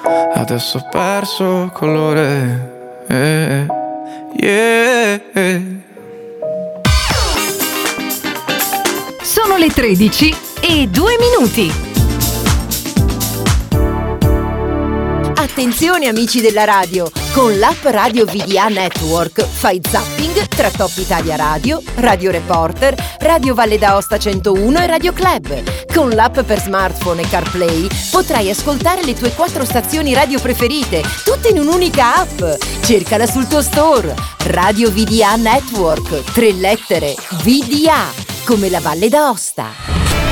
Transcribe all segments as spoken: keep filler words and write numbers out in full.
adesso ho perso colore. eh, yeah. Sono le tredici e due minuti. Attenzione amici della radio, con l'app Radio V D A Network fai zapping tra Top Italia Radio, Radio Reporter, Radio Valle d'Aosta centouno e Radio Club. Con l'app per smartphone e CarPlay potrai ascoltare le tue quattro stazioni radio preferite, tutte in un'unica app. Cercala sul tuo store. Radio V D A Network, tre lettere, V D A, come la Valle d'Aosta.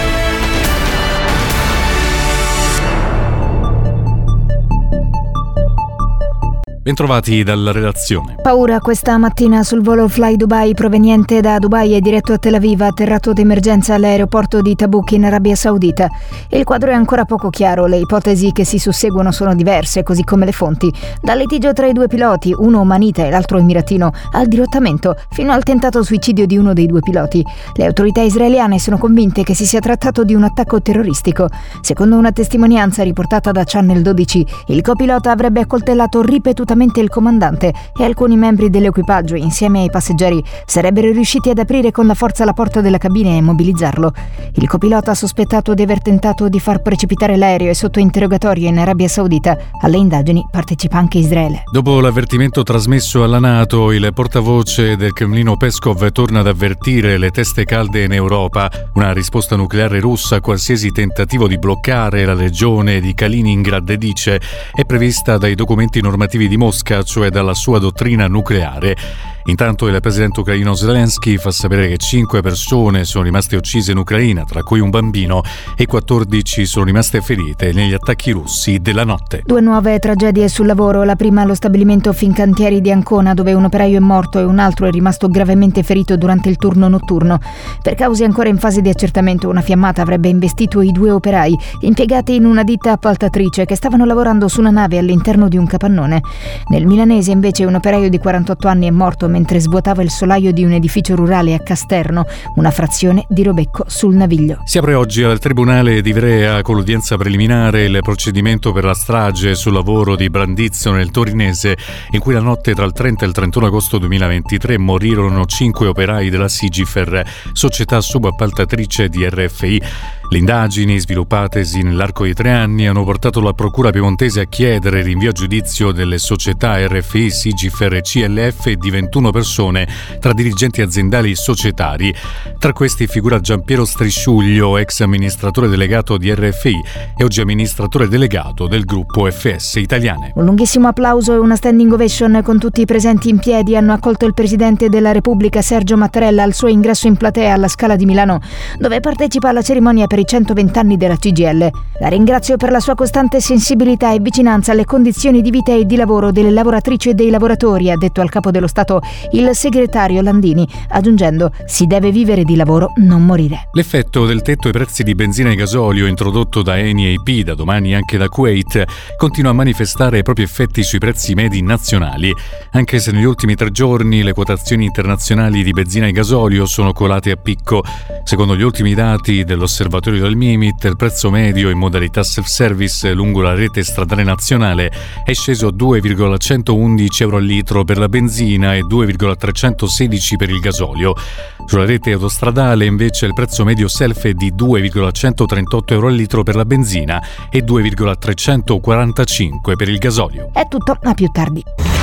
Bentrovati dalla redazione. Paura questa mattina sul volo Fly Dubai proveniente da Dubai e diretto a Tel Aviv, atterrato d'emergenza all'aeroporto di Tabuk in Arabia Saudita. Il quadro è ancora poco chiaro, le ipotesi che si susseguono sono diverse, così come le fonti. Dal litigio tra i due piloti, uno omanita e l'altro emiratino, al dirottamento, fino al tentato suicidio di uno dei due piloti. Le autorità israeliane sono convinte che si sia trattato di un attacco terroristico. Secondo una testimonianza riportata da Channel dodici, il copilota avrebbe accoltellato ripetutamente il comandante e alcuni membri dell'equipaggio, insieme ai passeggeri, sarebbero riusciti ad aprire con la forza la porta della cabina e immobilizzarlo. Il copilota, sospettato di aver tentato di far precipitare l'aereo, è sotto interrogatorio in Arabia Saudita. Alle indagini partecipa anche Israele. Dopo l'avvertimento trasmesso alla NATO, il portavoce del Cremlino Peskov torna ad avvertire le teste calde in Europa. Una risposta nucleare russa a qualsiasi tentativo di bloccare la regione di Kaliningrad, dice, è prevista dai documenti normativi di Mosca, cioè dalla sua dottrina nucleare. Intanto il presidente ucraino Zelensky fa sapere che cinque persone sono rimaste uccise in Ucraina, tra cui un bambino, e quattordici sono rimaste ferite negli attacchi russi della notte. Due nuove tragedie sul lavoro, la prima allo stabilimento Fincantieri di Ancona, dove un operaio è morto e un altro è rimasto gravemente ferito durante il turno notturno. Per cause ancora in fase di accertamento, una fiammata avrebbe investito i due operai, impiegati in una ditta appaltatrice, che stavano lavorando su una nave all'interno di un capannone. Nel milanese, invece, un operaio di quarantotto anni è morto mentre svuotava il solaio di un edificio rurale a Casterno, una frazione di Robecco sul Naviglio. Si apre oggi al Tribunale di Ivrea con l'udienza preliminare il procedimento per la strage sul lavoro di Brandizzo nel Torinese, in cui la notte tra il trenta e il trentuno agosto duemilaventitré morirono cinque operai della Sigifer, società subappaltatrice di R F I. Le indagini, sviluppatesi nell'arco di tre anni, hanno portato la procura piemontese a chiedere il rinvio a giudizio delle società R F I, Sigifer e C L F di ventuno persone, tra dirigenti aziendali e societari. Tra questi figura Giampiero Strisciuglio, ex amministratore delegato di R F I e oggi amministratore delegato del gruppo F S Italiane. Un lunghissimo applauso e una standing ovation con tutti i presenti in piedi hanno accolto il Presidente della Repubblica Sergio Mattarella al suo ingresso in platea alla Scala di Milano, dove partecipa alla cerimonia per i centoventi anni della C G I L. La ringrazio per la sua costante sensibilità e vicinanza alle condizioni di vita e di lavoro delle lavoratrici e dei lavoratori, ha detto al Capo dello Stato il segretario Landini, aggiungendo: si deve vivere di lavoro, non morire. L'effetto del tetto ai prezzi di benzina e gasolio introdotto da Eni e I P, da domani anche da Kuwait, continua a manifestare i propri effetti sui prezzi medi nazionali, anche se negli ultimi tre giorni le quotazioni internazionali di benzina e gasolio sono colate a picco. Secondo gli ultimi dati dell'osservatorio del Mimit, il prezzo medio in modalità self-service lungo la rete stradale nazionale è sceso a due virgola centoundici euro al litro per la benzina e due virgola trecentosedici per il gasolio. Sulla rete autostradale invece il prezzo medio self è di due virgola centotrentotto euro al litro per la benzina e due virgola trecentoquarantacinque per il gasolio. È tutto, a più tardi.